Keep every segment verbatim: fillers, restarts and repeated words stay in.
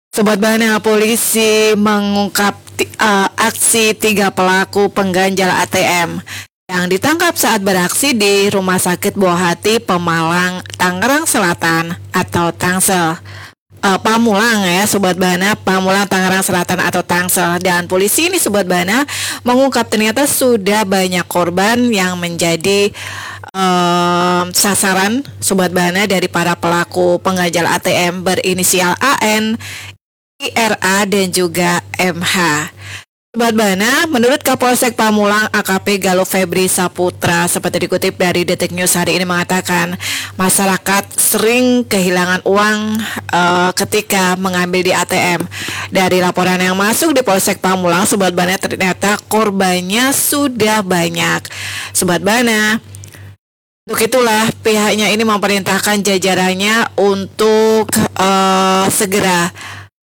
Sobat Bana, polisi mengungkap ti- eh, aksi tiga pelaku pengganjal A T M yang ditangkap saat beraksi di Rumah Sakit Buah Hati Pemalang, Tangerang Selatan atau Tangsel. Eh, Pamulang ya Sobat Bana, Pamulang Tangerang Selatan atau Tangsel. Dan polisi ini Sobat Bana mengungkap ternyata sudah banyak korban yang menjadi em, sasaran Sobat Bana dari para pelaku pengganjal A T M berinisial A N, I R A dan juga M H. Sobat Bana, menurut Kapolsek Pamulang A K P Galuh Febri Saputra, seperti dikutip dari Detik News hari ini mengatakan masyarakat sering kehilangan uang eh, ketika mengambil di A T M. Dari laporan yang masuk di Polsek Pamulang, Sobat Bana, ternyata korbannya sudah banyak. Sobat Bana, untuk itulah pihaknya ini memerintahkan jajarannya untuk eh, segera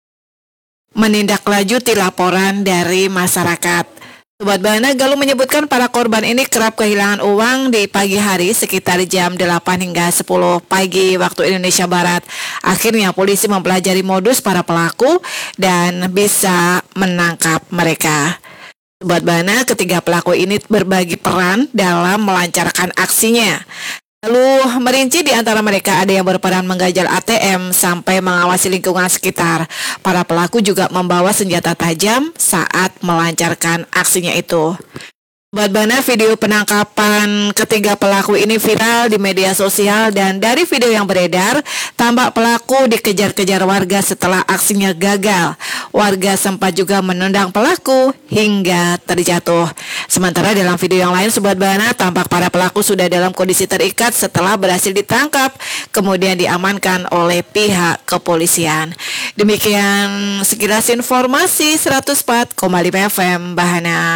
menindaklanjuti laporan dari masyarakat. Sobat Bana, Galuh menyebutkan para korban ini kerap kehilangan uang di pagi hari sekitar jam delapan hingga sepuluh pagi waktu Indonesia Barat. Akhirnya polisi mempelajari modus para pelaku dan bisa menangkap mereka. Sobat Bana, ketiga pelaku ini berbagi peran dalam melancarkan aksinya. Lalu merinci di antara mereka ada yang berperan mengganjal A T M sampai mengawasi lingkungan sekitar. Para pelaku juga membawa senjata tajam saat melancarkan aksinya itu. Sobat Bana, video penangkapan ketiga pelaku ini viral di media sosial dan dari video yang beredar, tampak pelaku dikejar-kejar warga setelah aksinya gagal. Warga sempat juga menendang pelaku hingga terjatuh. Sementara dalam video yang lain, Sobat Bana, tampak para pelaku sudah dalam kondisi terikat setelah berhasil ditangkap, kemudian diamankan oleh pihak kepolisian. Demikian sekilas informasi seratus empat koma lima F M Bahana.